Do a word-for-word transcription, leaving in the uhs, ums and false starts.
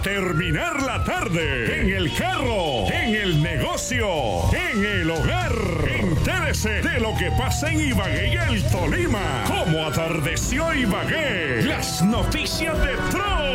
terminar la tarde, en el carro, en el negocio, en el hogar. Entérese de lo que pasa en Ibagué y el Tolima. Cómo atardeció Ibagué. Las noticias de Tro.